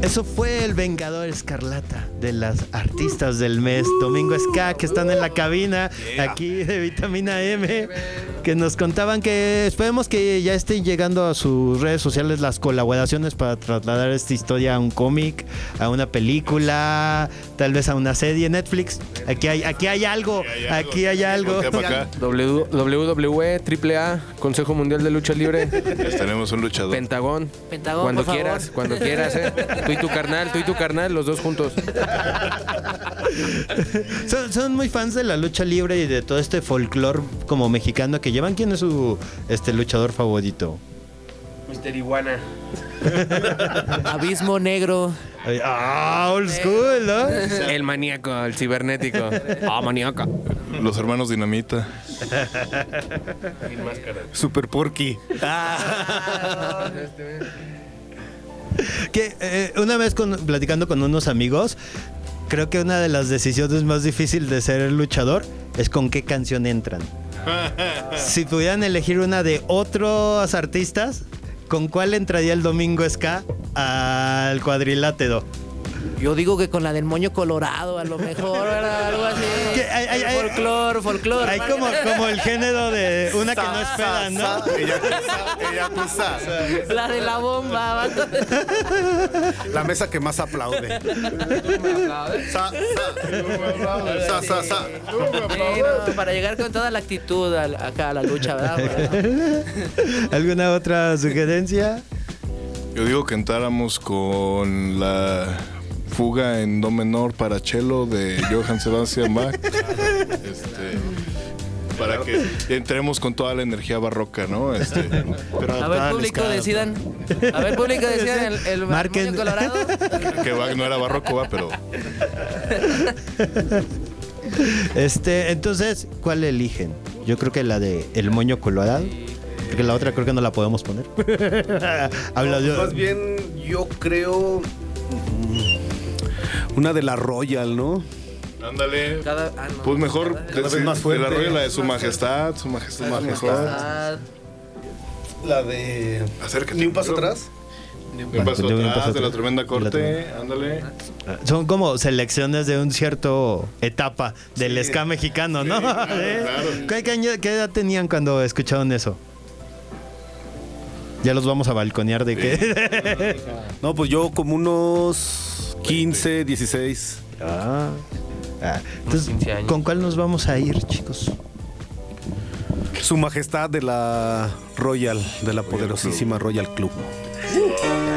Eso fue el Vengador Escarlata de las artistas del mes, Domingo Ska, que están en la cabina aquí de Vitamina M, que nos contaban que esperemos que ya estén llegando a sus redes sociales las colaboraciones para trasladar esta historia a un cómic, a una película, tal vez a una serie Netflix. Aquí hay algo. WWE, AAA, Consejo Mundial de Lucha Libre. Tenemos un luchador. Pentagón, cuando quieras, Tú y tu carnal, los dos juntos. Son muy fans de la lucha libre y de todo este folclore como mexicano que llevan. ¿Quién es su luchador favorito? Mr. Iguana. Abismo Negro. Old school, ¿no? El maníaco, el cibernético. Maníaca. Los hermanos Dinamita. Super Porky. Que una vez platicando con unos amigos, creo que una de las decisiones más difíciles de ser luchador es con qué canción entran. Si pudieran elegir una de otros artistas, ¿con cuál entraría el Domingo Ska al cuadrilátero? Yo digo que con la del moño colorado, a lo mejor, ¿verdad? Algo así. Folclor. Hay como el género de una que no es peda, ¿no? Ella pasa. La de la bomba. La mesa que más aplaude. Para llegar con toda la actitud acá a la lucha, ¿verdad? ¿Alguna otra sugerencia? Yo digo que entráramos con la fuga en do menor para cello de Johann Sebastian Bach. Para que entremos con toda la energía barroca, ¿no? A ver, público, decidan. El moño colorado. Que Bach no era barroco, pero... Entonces, ¿cuál eligen? Yo creo que la de El Moño Colorado. Porque la otra creo que no la podemos poner. Más bien, yo creo... Una de la Royal, ¿no? Ándale. Pues mejor más fuerte. De la Royal, la de Su Majestad. Su Majestad mejor. La de... Acércate. Ni un paso atrás. Ni un paso atrás de la Tremenda Corte. Ándale. Son como selecciones de un cierto etapa del ska mexicano, ¿no? Claro. ¿Qué edad tenían cuando escucharon eso? Ya los vamos a balconear de qué. No, pues yo como unos 15, 16. Entonces, ¿con cuál nos vamos a ir, chicos? Su Majestad de la Royal, de la poderosísima Royal Club.